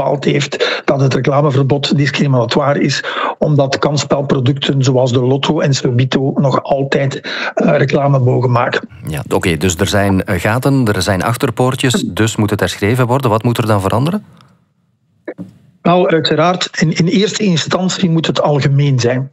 bepaald heeft dat het reclameverbod discriminatoire is, omdat kansspelproducten zoals de Lotto en Subito nog altijd reclame mogen maken. Ja, oké, dus er zijn gaten, er zijn achterpoortjes, dus moet het herschreven worden. Wat moet er dan veranderen? Nou, uiteraard, in eerste instantie moet het algemeen zijn.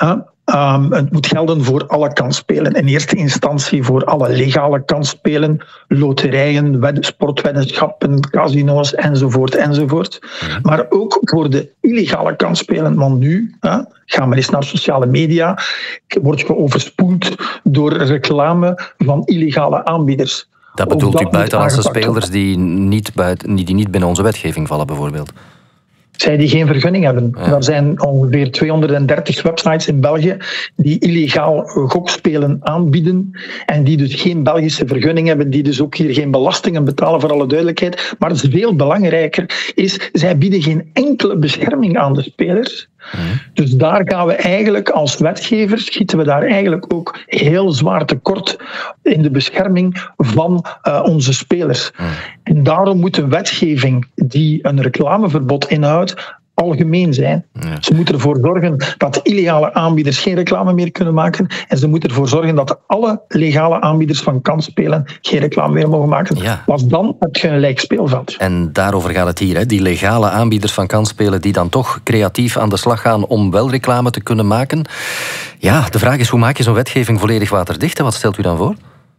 Het moet gelden voor alle kansspelen. In eerste instantie voor alle legale kansspelen, loterijen, sportweddenschappen, casino's enzovoort. Maar ook voor de illegale kansspelen. Want nu, gaan we eens naar sociale media, wordt je overspoeld door reclame van illegale aanbieders. Dat bedoelt u buitenlandse spelers die niet binnen onze wetgeving vallen bijvoorbeeld? Zij die geen vergunning hebben. Ja. Er zijn ongeveer 230 websites in België die illegaal gokspelen aanbieden en die dus geen Belgische vergunning hebben, die dus ook hier geen belastingen betalen, voor alle duidelijkheid. Maar veel belangrijker is, zij bieden geen enkele bescherming aan de spelers. Dus daar gaan we eigenlijk als wetgever, schieten we daar eigenlijk ook heel zwaar tekort in de bescherming van onze spelers. En daarom moet een wetgeving die een reclameverbod inhoudt algemeen zijn. Ze moeten ervoor zorgen dat illegale aanbieders geen reclame meer kunnen maken en ze moeten ervoor zorgen dat alle legale aanbieders van kansspelen geen reclame meer mogen maken. Want dan heb je een gelijk speelveld. En daarover gaat het hier, hè? Die legale aanbieders van kansspelen die dan toch creatief aan de slag gaan om wel reclame te kunnen maken. Ja, de vraag is, hoe maak je zo'n wetgeving volledig waterdicht? Wat stelt u dan voor?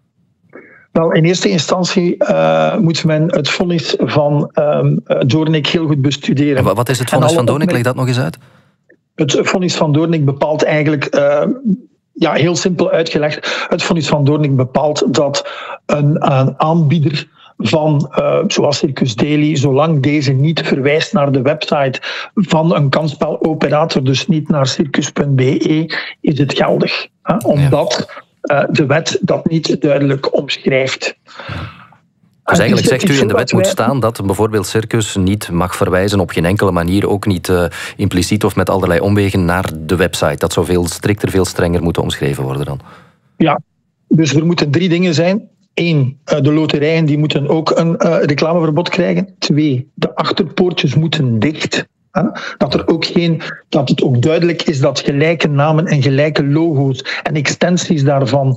Wel, in eerste instantie moet men het vonnis van Doornik heel goed bestuderen. En wat is het vonnis van Doornik? Leg dat nog eens uit. Het vonnis van Doornik bepaalt eigenlijk, heel simpel uitgelegd, het vonnis van Doornik bepaalt dat een aanbieder van, zoals Circus Daily, zolang deze niet verwijst naar de website van een kansspeloperator, dus niet naar circus.be, is het geldig. Omdat de wet dat niet duidelijk omschrijft. Dus eigenlijk zegt u, in de wet moet staan dat bijvoorbeeld Circus niet mag verwijzen op geen enkele manier, ook niet impliciet of met allerlei omwegen, naar de website. Dat zou veel strikter, veel strenger moeten omschreven worden dan. Ja, dus er moeten 3 dingen zijn. 1, de loterijen die moeten ook een reclameverbod krijgen. 2, de achterpoortjes moeten dicht. Dat het ook duidelijk is dat gelijke namen en gelijke logo's en extensies daarvan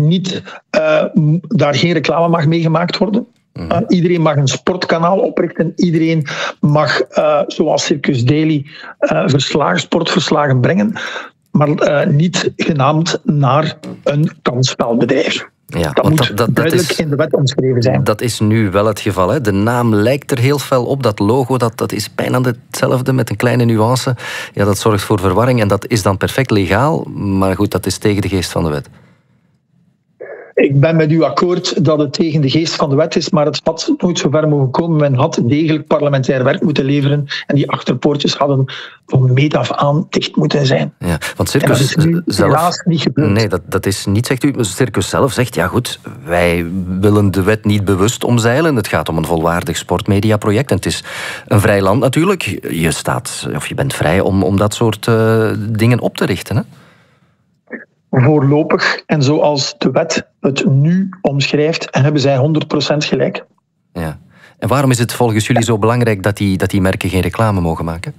daar geen reclame mag mee gemaakt worden. Iedereen mag een sportkanaal oprichten. Iedereen mag, zoals Circus Daily, sportverslagen brengen. Maar niet genaamd naar een kansspelbedrijf. Ja, dat moet duidelijk in de wet omschreven zijn. Dat is nu wel het geval. Hè? De naam lijkt er heel fel op. Dat logo dat is bijna hetzelfde met een kleine nuance. Ja, dat zorgt voor verwarring en dat is dan perfect legaal. Maar goed, dat is tegen de geest van de wet. Ik ben met u akkoord dat het tegen de geest van de wet is, maar het had nooit zo ver mogen komen. Men had degelijk parlementair werk moeten leveren en die achterpoortjes hadden van meet af aan dicht moeten zijn. Ja, want Circus dat is nu zelf helaas niet gebeurd. Nee, dat is niet, zegt u. Circus zelf zegt, ja goed, wij willen de wet niet bewust omzeilen. Het gaat om een volwaardig sportmediaproject en het is een vrij land natuurlijk. Je bent vrij om dat soort dingen op te richten, hè? Voorlopig, en zoals de wet het nu omschrijft, hebben zij 100% gelijk. Ja. En waarom is het volgens jullie zo belangrijk dat die merken geen reclame mogen maken?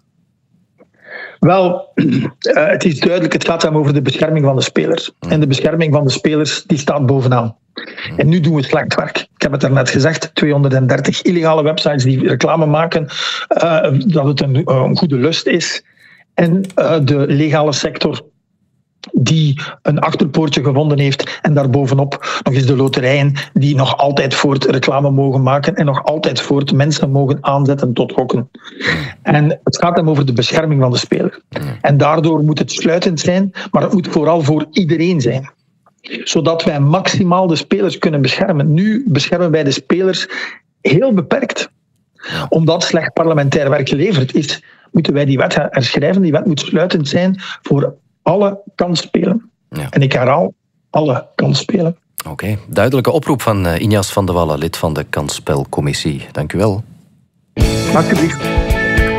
Wel, het is duidelijk, het gaat dan over de bescherming van de spelers. En de bescherming van de spelers die staat bovenaan. En nu doen we slecht werk. Ik heb het daarnet gezegd, 230 illegale websites die reclame maken, dat het een goede lust is. En de legale sector die een achterpoortje gevonden heeft en daarbovenop nog eens de loterijen die nog altijd voort reclame mogen maken en nog altijd voort mensen mogen aanzetten tot gokken. En het gaat hem over de bescherming van de speler. En daardoor moet het sluitend zijn, maar het moet vooral voor iedereen zijn. Zodat wij maximaal de spelers kunnen beschermen. Nu beschermen wij de spelers heel beperkt. Omdat slecht parlementair werk geleverd is, moeten wij die wet herschrijven. Die wet moet sluitend zijn voor alle kansspelen. Ja. En ik herhaal, alle kansspelen. Oké, duidelijke oproep van Injas van de Wallen, lid van de Kansspelcommissie. Dank u wel. Alsjeblieft.